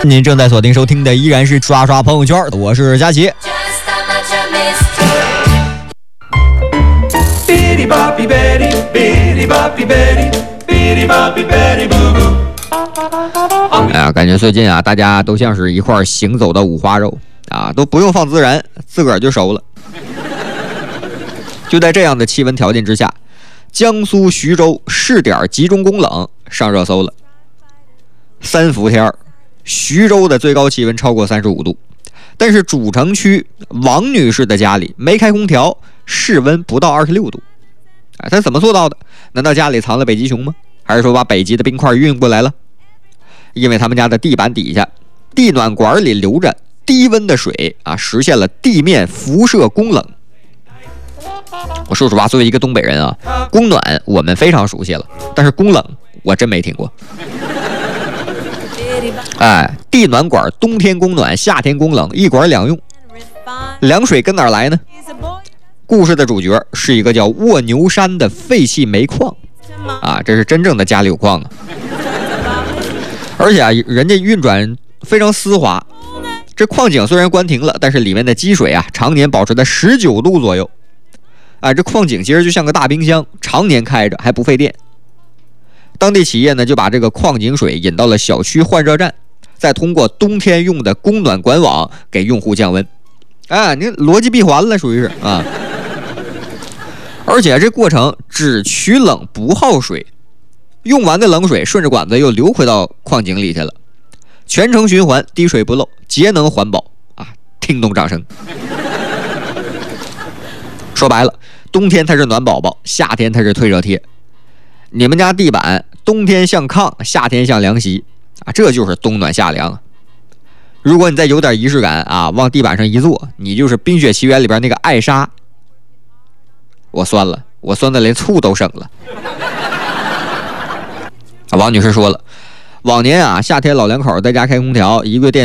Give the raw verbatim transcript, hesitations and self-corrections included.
您正在锁定收听的依然是刷刷朋友圈，我是佳琪。哎呀，感觉最近啊，大家都像是一块行走的五花肉啊，都不用放孜然，自个儿就熟了。就在这样的气温条件之下，江苏徐州试点集中供冷上热搜了。三伏天，徐州的最高气温超过三十五度，但是主城区王女士的家里没开空调，室温不到二十六度。哎，她怎么做到的？难道家里藏了北极熊吗？还是说把北极的冰块运过来了？因为他们家的地板底下地暖管里流着低温的水啊，实现了地面辐射供冷。我说实话，作为一个东北人啊，供暖我们非常熟悉了，但是供冷我真没听过。哎，地暖管冬天供暖，夏天供冷，一管两用。凉水跟哪儿来呢？故事的主角是一个叫卧牛山的废弃煤矿啊，这是真正的家里有矿啊。而且啊，人家运转非常丝滑，这矿井虽然关停了，但是里面的积水啊，常年保持在十九度左右。啊，这矿井其实就像个大冰箱，常年开着还不费电。当地企业呢就把这个矿井水引到了小区换热站，再通过冬天用的供暖管网给用户降温。啊，你逻辑闭环了，属于是啊。而且这过程只取冷不耗水，用完的冷水顺着管子又流回到矿井里去了，全程循环，滴水不漏，节能环保啊！听懂掌声。说白了，冬天它是暖宝宝，夏天它是退热贴。你们家地板冬天像炕，夏天像凉席啊，这就是冬暖夏凉。如果你再有点仪式感啊，往地板上一坐，你就是《冰雪奇缘》里边那个艾莎。我酸了，我酸的连醋都省了。啊，王女士说了，往年啊夏天老两口在家开空调，一个月电